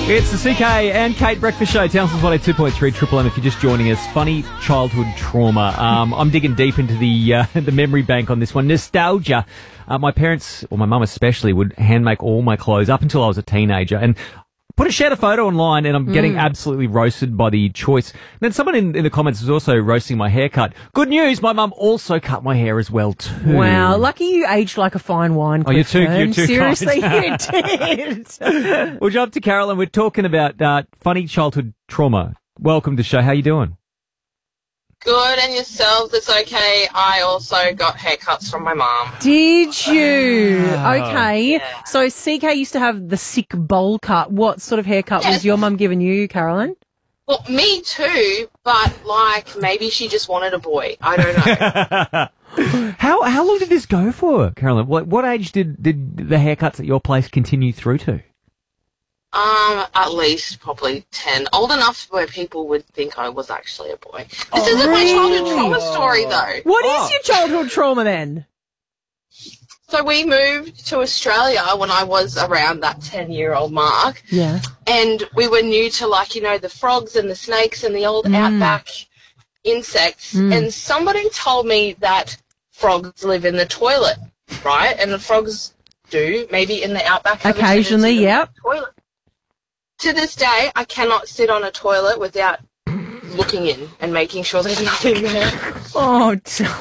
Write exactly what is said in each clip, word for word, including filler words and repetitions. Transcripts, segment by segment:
It's the C K and Kate Breakfast Show, Townsville's one oh two point three Triple M. If you're just joining us, funny childhood trauma. Um, I'm digging deep into the uh, the memory bank on this one. Nostalgia. Uh, my parents, or my mum especially, would hand make all my clothes up until I was a teenager. And put a shared a photo online, and I'm getting mm. absolutely roasted by the choice. And then someone in, in the comments was also roasting my haircut. Good news, my mum also cut my hair as well too. Wow, lucky you aged like a fine wine. Oh, you're too, you're too Seriously, kind. you did. We'll jump to Carolyn. We're talking about uh, funny childhood trauma. Welcome to the show. How you doing? Good, and yourselves? It's okay. I also got haircuts from my mom. Did you? Wow. Okay. Yeah. So C K used to have the sick bowl cut. What sort of haircut Yes. was your mum giving you, Carolyn? Well, me too, but, like, maybe she just wanted a boy. I don't know. how how long did this go for, Carolyn? What what age did, did the haircuts at your place continue through to? Um, at least probably ten. Old enough where people would think I was actually a boy. This Oh, isn't my childhood really? trauma story, though. What Oh. is your childhood trauma then? So we moved to Australia when I was around that ten-year-old mark. Yeah. And we were new to, like, you know, the frogs and the snakes and the old Mm. outback insects. Mm. And somebody told me that frogs live in the toilet, right? And the frogs do, maybe in the outback. have a Occasionally, tendency to yep. live in the toilet. To this day, I cannot sit on a toilet without looking in and making sure there's nothing there. Oh,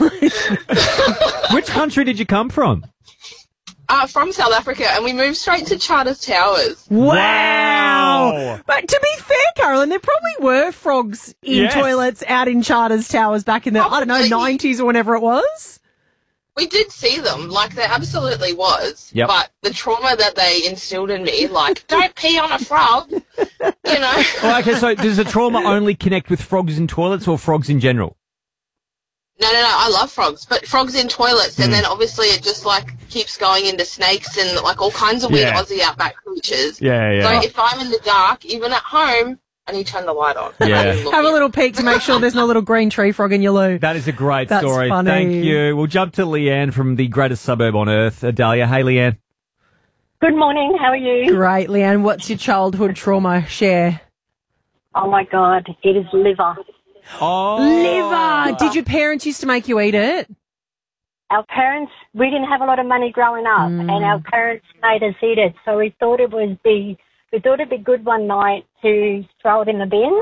Which country did you come from? Uh, from South Africa, and we moved straight to Charters Towers. wow. Wow. But to be fair, Carolyn, there probably were frogs in Yes. toilets out in Charters Towers back in the, I don't know, Probably. nineties or whenever it was. We did see them, like there absolutely was. Yep. But the trauma that they instilled in me, like, don't pee on a frog, you know. Oh, okay, so does the trauma only connect with frogs in toilets or frogs in general? No, no, no, I love frogs, but frogs in toilets, Mm. and then obviously it just, like, keeps going into snakes and, like, all kinds of weird Yeah. Aussie outback creatures. Yeah, yeah. So if I'm in the dark, even at home, I need to turn the light on. Yeah. I need to look Have a in. little peek to make sure there's no little green tree frog in your loo. That is a great That's story. funny. Thank you. We'll jump to Leanne from the greatest suburb on earth, Adalia. Hey, Leanne. Good morning, how are you? Great, Leanne. What's your childhood trauma? Share. Oh my God, it is liver. Oh. Liver. Did your parents used to make you eat it? Our parents, we didn't have a lot of money growing up, Mm. and our parents made us eat it, so we thought it was be, we thought it'd be good one night to throw it in the bin.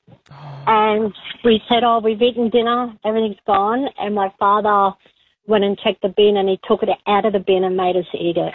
And we said, oh, we've eaten dinner, everything's gone, and my father went and checked the bin, and he took it out of the bin and made us eat it.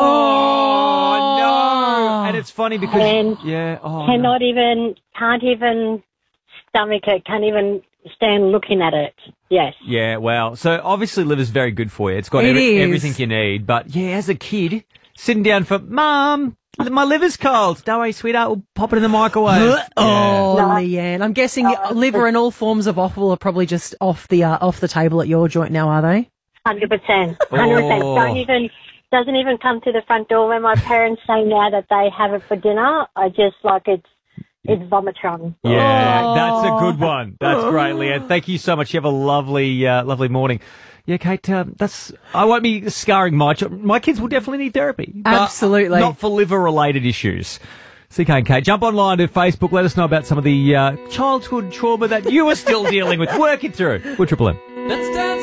Oh, no. And it's funny because... And yeah. Oh, no. Cannot even, can't even stomach it, can't even stand looking at it. Yes. Yeah, well, so obviously liver's very good for you. It's got It every, is. everything you need. But yeah, as a kid, sitting down for, Mum, my liver's cold. Don't worry, sweetheart, we'll pop it in the microwave. Oh, No. Leanne. I'm guessing liver and all forms of offal are probably just off the uh, off the table at your joint now, are they? Hundred percent, hundred percent. Oh. Don't even doesn't even come to the front door. When my parents say now that they have it for dinner, I just like it's it's vomitron. Yeah, Oh. that's a good one. That's great, Leanne. Thank you so much. You have a lovely, uh, lovely morning. Yeah, Kate, uh, that's, I won't be scarring my, ch- my kids will definitely need therapy. but Absolutely. Not for liver-related issues. C K and Kate, jump online to Facebook. Let us know about some of the uh, childhood trauma that you are still dealing with. Work it through. We're Triple M.